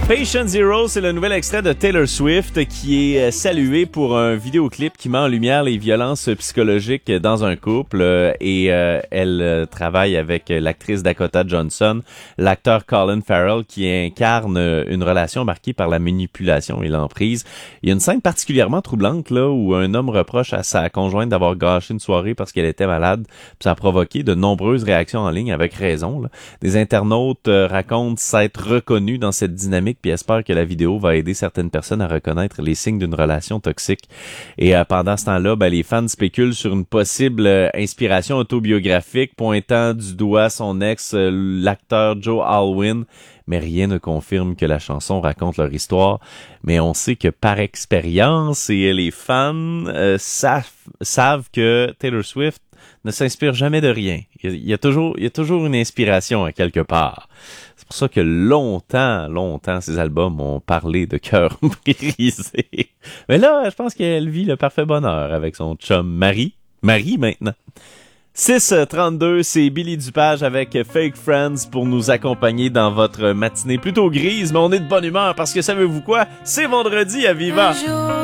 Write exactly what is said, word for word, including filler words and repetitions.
Patient Zero, c'est le nouvel extrait de Taylor Swift qui est salué pour un vidéoclip qui met en lumière les violences psychologiques dans un couple euh, et euh, elle euh, travaille avec l'actrice Dakota Johnson, l'acteur Colin Farrell qui incarne une relation marquée par la manipulation et l'emprise. Il y a une scène particulièrement troublante là où un homme reproche à sa conjointe d'avoir gâché une soirée parce qu'elle était malade. Puis ça a provoqué de nombreuses réactions en ligne avec raison. Là. Des internautes euh, racontent s'être reconnus dans cette dynamique puis espère que la vidéo va aider certaines personnes à reconnaître les signes d'une relation toxique. Et euh, pendant ce temps-là, ben, les fans spéculent sur une possible euh, inspiration autobiographique pointant du doigt son ex, euh, l'acteur Joe Alwyn, mais rien ne confirme que la chanson raconte leur histoire. Mais on sait que par expérience, et les fans euh, savent, savent que Taylor Swift ne s'inspire jamais de rien. Il y a, il y a toujours, il y a toujours une inspiration à quelque part. C'est pour ça que longtemps, longtemps, ces albums ont parlé de cœur brisé. Mais là, je pense qu'elle vit le parfait bonheur avec son chum Marie. Marie, maintenant. six trente-deux, c'est Billy Dupage avec Fake Friends pour nous accompagner dans votre matinée plutôt grise, mais on est de bonne humeur parce que savez-vous quoi? C'est vendredi à Viva!